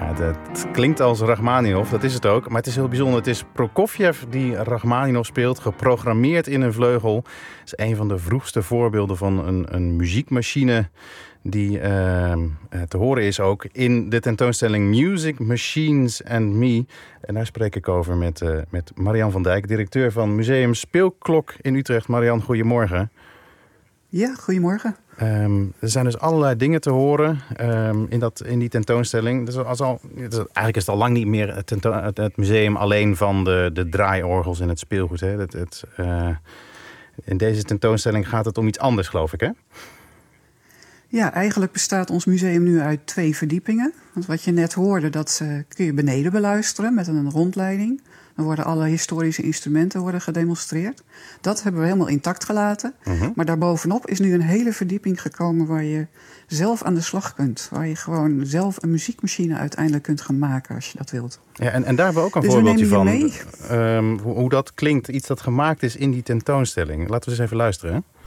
Ja, het klinkt als Rachmaninov, dat is het ook. Maar het is heel bijzonder. Het is Prokofjev die Rachmaninov speelt, geprogrammeerd in een vleugel. Het is een van de vroegste voorbeelden van een muziekmachine die te horen is ook in de tentoonstelling Music, Machines and Me. En daar spreek ik over met Marian van Dijk, directeur van Museum Speelklok in Utrecht. Marian, goedemorgen. Ja, goedemorgen. Er zijn dus allerlei dingen te horen in die tentoonstelling. Dus eigenlijk is het al lang niet meer het museum alleen van de draaiorgels en het speelgoed. Hè? In deze tentoonstelling gaat het om iets anders, geloof ik, hè? Ja, eigenlijk bestaat ons museum nu uit 2 verdiepingen. Want wat je net hoorde, dat kun je beneden beluisteren met een rondleiding. Dan worden alle historische instrumenten gedemonstreerd. Dat hebben we helemaal intact gelaten. Uh-huh. Maar daarbovenop is nu een hele verdieping gekomen waar je zelf aan de slag kunt. Waar je gewoon zelf een muziekmachine uiteindelijk kunt gaan maken als je dat wilt. Ja, en daar hebben we ook een voorbeeldje van. Hoe dat klinkt, iets dat gemaakt is in die tentoonstelling. Laten we eens even luisteren, hè?